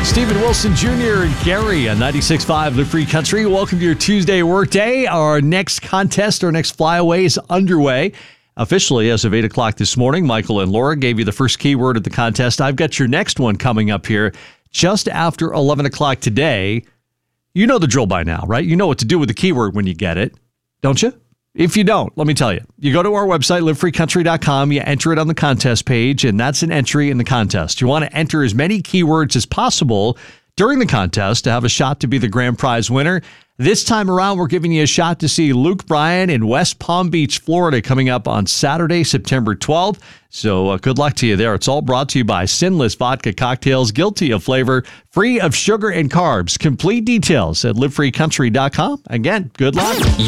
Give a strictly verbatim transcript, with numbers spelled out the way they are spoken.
Stephen Wilson Junior and Gary on ninety-six point five Live Free Country. Welcome to your Tuesday workday. Our next contest, our next flyaway is underway. Officially, as of eight o'clock this morning, Michael and Laura gave you the first keyword of the contest. I've got your next one coming up here just after eleven o'clock today. You know the drill by now, right? You know what to do with the keyword when you get it, don't you? If you don't, let me tell you. You go to our website, live free country dot com, you enter it on the contest page, and that's an entry in the contest. You want to enter as many keywords as possible during the contest to have a shot to be the grand prize winner. This time around, we're giving you a shot to see Luke Bryan in West Palm Beach, Florida, coming up on Saturday, September twelfth. So uh, good luck to you there. It's all brought to you by Sinless Vodka Cocktails, guilty of flavor, free of sugar and carbs. Complete details at live free country dot com. Again, good luck.